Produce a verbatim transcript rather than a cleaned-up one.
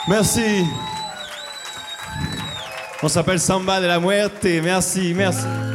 Merci. On s'appelle Samba de la Muerte. Merci, merci.